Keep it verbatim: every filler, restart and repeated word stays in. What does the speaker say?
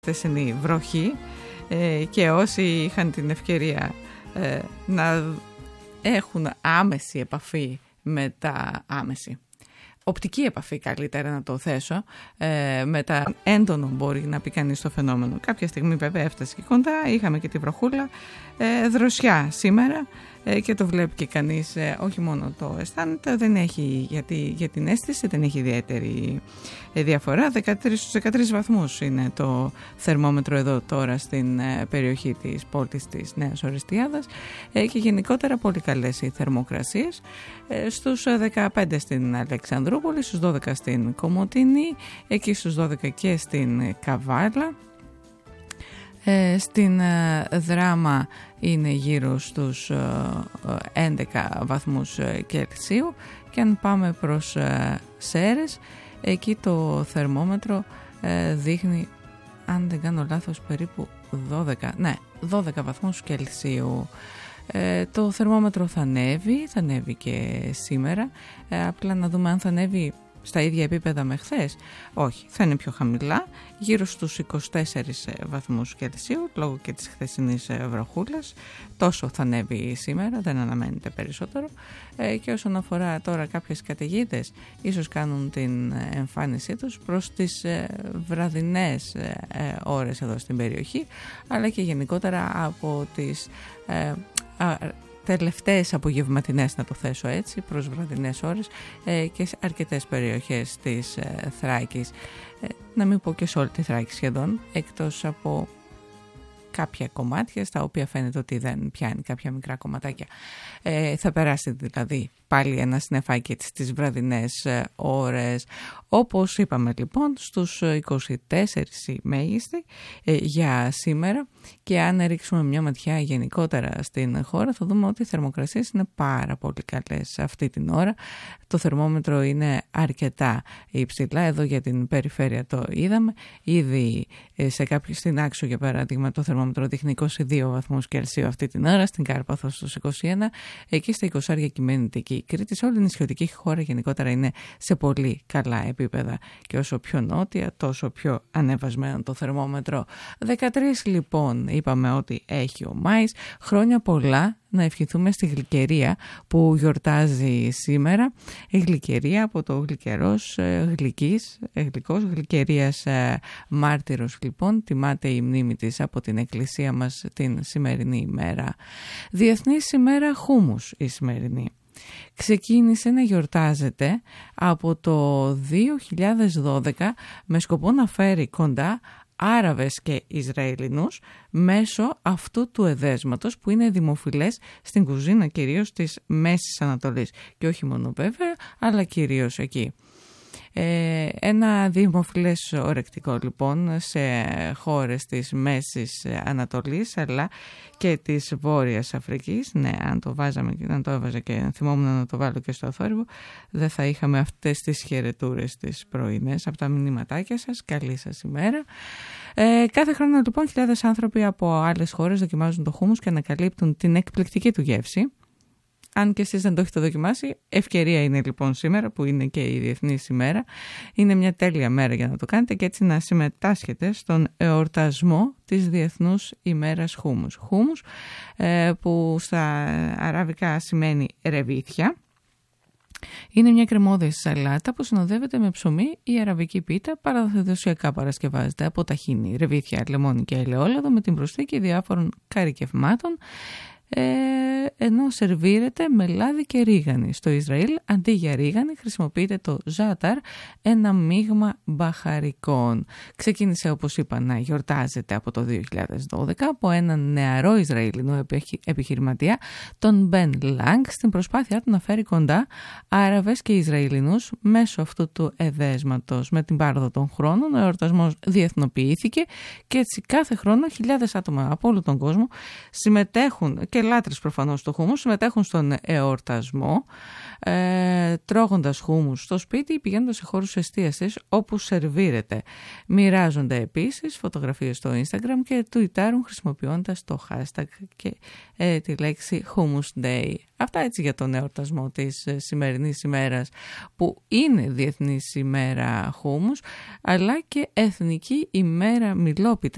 χθεσινή βροχή ε, και όσοι είχαν την ευκαιρία ε, να έχουν άμεση επαφή με τα άμεση. Οπτική επαφή, καλύτερα να το θέσω, ε, με τα έντονο μπορεί να πει κανείς το φαινόμενο. Κάποια στιγμή βέβαια έφτασε και κοντά, είχαμε και τη βροχούλα, ε, δροσιά σήμερα ε, και το βλέπει και κανείς, ε, όχι μόνο το αισθάνεται, δεν έχει, γιατί, για την αίσθηση δεν έχει ιδιαίτερη ε, διαφορά. δεκατρείς στους δεκατρείς βαθμούς είναι το θερμόμετρο εδώ τώρα στην ε, περιοχή της πόλης της Νέας Ορεστιάδας ε, και γενικότερα πολύ καλές οι θερμοκρασίες, ε, στους δεκαπέντε στην Αλεξανδρούπολη, στους δώδεκα στην Κομοτηνή, εκεί στους δώδεκα και στην Καβάλα. Ε, στην ε, Δράμα είναι γύρω στους ε, έντεκα βαθμούς ε, Κελσίου, και αν πάμε προς ε, Σέρες, εκεί το θερμόμετρο ε, δείχνει, αν δεν κάνω λάθος, περίπου δώδεκα, ναι, δώδεκα βαθμούς Κελσίου. Ε, το θερμόμετρο θα ανέβει, θα ανέβει και σήμερα, ε, απλά να δούμε αν θα ανέβει στα ίδια επίπεδα με χθες. Όχι, θα είναι πιο χαμηλά, γύρω στους είκοσι τέσσερις βαθμούς Κελσίου, λόγω και της χθεσινής βροχούλας. Τόσο θα ανέβει σήμερα, δεν αναμένεται περισσότερο. Ε, και όσον αφορά τώρα κάποιες καταιγίδες, ίσως κάνουν την εμφάνισή τους προς τις ε, βραδινές ε, ε, ώρες εδώ στην περιοχή, αλλά και γενικότερα από τις ε, α, τελευταίες απογευματινές, να το θέσω έτσι, προς βραδινές ώρες ε, και σε αρκετές περιοχές της ε, Θράκης, ε, να μην πω και σε όλη τη Θράκη σχεδόν, εκτός από κάποια κομμάτια στα οποία φαίνεται ότι δεν πιάνει, κάποια μικρά κομματάκια. Ε, θα περάσει δηλαδή πάλι ένα συννεφάκι στις βραδινές ε, ώρες. Όπως είπαμε λοιπόν, στους είκοσι τέσσερις η μέγιστη ε, για σήμερα, και αν ρίξουμε μια ματιά γενικότερα στην χώρα θα δούμε ότι οι θερμοκρασίες είναι πάρα πολύ καλές αυτή την ώρα. Το θερμόμετρο είναι αρκετά υψηλά, εδώ για την περιφέρεια το είδαμε, ήδη ε, σε κάποιες, στην Άξο για παράδειγμα το θερμόμετρο δείχνει είκοσι δύο βαθμούς Κελσίου αυτή την ώρα, στην Κάρπαθο στους είκοσι ένα, εκεί στα είκοσι κυμαίνεται και η Κρήτη. Σε όλη την νησιωτική χώρα γενικότερα είναι σε πολύ καλά επίπεδα, και όσο πιο νότια τόσο πιο ανεβασμένο το θερμόμετρο. δεκατρείς λοιπόν είπαμε ότι έχει ο Μάης. Χρόνια πολλά να ευχηθούμε στη Γλυκερία που γιορτάζει σήμερα. Η Γλυκερία από το γλυκερός, γλυκής, γλυκός, Γλυκερίας μάρτυρος λοιπόν. Τιμάται η μνήμη της από την εκκλησία μας την σημερινή ημέρα. Διεθνής ημέρα χούμους η σημερινή. Ξεκίνησε να γιορτάζεται από το δύο χιλιάδες δώδεκα με σκοπό να φέρει κοντά Άραβες και Ισραηλινούς μέσω αυτού του εδέσματος που είναι δημοφιλές στην κουζίνα κυρίως της Μέσης Ανατολής, και όχι μόνο βέβαια, αλλά κυρίως εκεί. Ε, ένα δημοφιλές ορεκτικό λοιπόν σε χώρες της Μέσης Ανατολής αλλά και της Βόρειας Αφρικής. Ναι, αν το βάζαμε και αν το έβαζα και θυμόμουν να το βάλω και στο θόρυβο, δεν θα είχαμε αυτές τις χαιρετούρες τις πρωινές από τα μηνύματάκια σας. Καλή σας ημέρα. Ε, κάθε χρόνο λοιπόν χιλιάδες άνθρωποι από άλλες χώρες δοκιμάζουν το χούμους και ανακαλύπτουν την εκπληκτική του γεύση. Αν και εσείς δεν το έχετε δοκιμάσει, ευκαιρία είναι λοιπόν σήμερα που είναι και η Διεθνής ημέρα. Είναι μια τέλεια μέρα για να το κάνετε και έτσι να συμμετάσχετε στον εορτασμό της Διεθνούς ημέρας χούμους. Χούμους ε, που στα αραβικά σημαίνει ρεβίθια. Είναι μια κρεμώδη σαλάτα που συνοδεύεται με ψωμί ή αραβική πίτα, παραδοσιακά παρασκευάζεται από ταχίνι, ρεβίθια, λεμόνι και ελαιόλαδο με την προσθήκη διάφορων καρικευμάτων, Ε, ενώ σερβίρεται με λάδι και ρίγανη. Στο Ισραήλ αντί για ρίγανη χρησιμοποιείται το ζάταρ, ένα μείγμα μπαχαρικών. Ξεκίνησε, όπως είπα, να γιορτάζεται από το δύο χιλιάδες δώδεκα από έναν νεαρό Ισραηλινό επιχειρηματία, τον Μπεν Λάγκ, στην προσπάθειά του να φέρει κοντά Άραβες και Ισραηλινούς μέσω αυτού του εδέσματος. Με την πάροδο των χρόνων ο εορτασμός διεθνοποιήθηκε και έτσι κάθε χρόνο χιλιάδες άτομα από όλο τον κόσμο συμμετέχουν, και λάτρες προφανώς στο χούμους, συμμετέχουν στον εορτασμό ε, τρώγοντας χούμους στο σπίτι ή πηγαίνοντας σε χώρους εστίασης όπου σερβίρεται. Μοιράζονται επίσης φωτογραφίες στο Instagram και τουιτάρουν χρησιμοποιώντας το hashtag και ε, τη λέξη Hummus Day. Αυτά έτσι για τον εορτασμό της ε, σημερινής ημέρας, που είναι Διεθνής ημέρα χούμους αλλά και Εθνική ημέρα μιλόπιτα